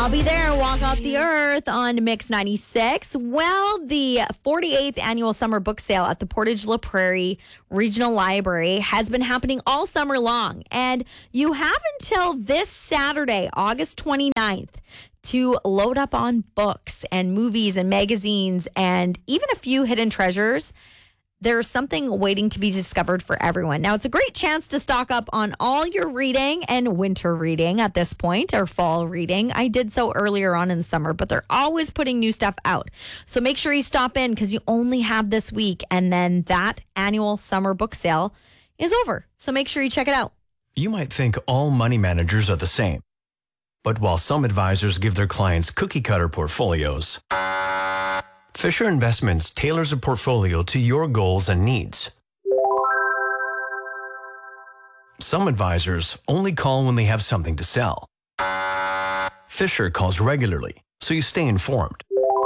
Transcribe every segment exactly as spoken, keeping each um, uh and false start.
I'll be there, walk off the earth on Mix ninety-six. Well, the forty-eighth annual summer book sale at the Portage La Prairie Regional Library has been happening all summer long. And you have until this Saturday, August twenty-ninth, to load up on books and movies and magazines and even a few hidden treasures. There's something waiting to be discovered for everyone. Now, it's a great chance to stock up on all your reading and winter reading at this point, or fall reading. I did so earlier on in the summer, but they're always putting new stuff out. So make sure you stop in because you only have this week, and then that annual summer book sale is over. So make sure you check it out. You might think all money managers are the same. But while some advisors give their clients cookie-cutter portfolios, Fisher Investments tailors a portfolio to your goals and needs. Some advisors only call when they have something to sell. Fisher calls regularly, so you stay informed.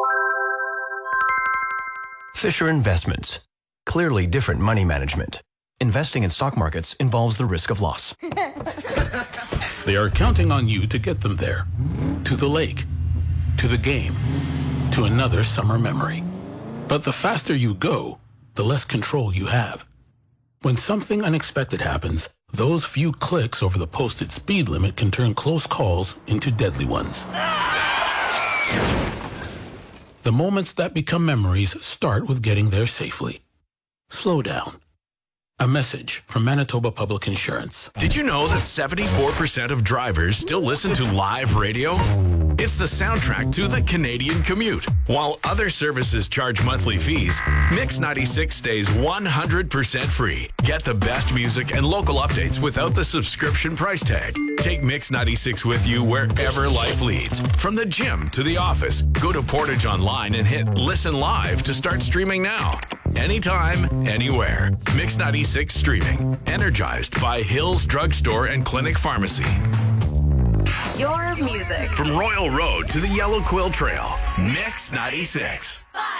Fisher Investments. Clearly different money management. Investing in stock markets involves the risk of loss. They are counting on you to get them there. To the lake. To the game. To another summer memory. But the faster you go, the less control you have. When something unexpected happens, those few clicks over the posted speed limit can turn close calls into deadly ones. The moments that become memories start with getting there safely. Slow down. A message from Manitoba Public Insurance. Did you know that seventy-four percent of drivers still listen to live radio? It's the soundtrack to the Canadian commute. While other services charge monthly fees, Mix ninety-six stays one hundred percent free. Get the best music and local updates without the subscription price tag. Take Mix ninety-six with you wherever life leads. From the gym to the office, go to Portage Online and hit Listen Live to start streaming now. Anytime, anywhere. Mix ninety-six streaming. Energized by Hills Drugstore and Clinic Pharmacy. Your music. From Royal Road to the Yellow Quill Trail. Mix ninety-six. Five.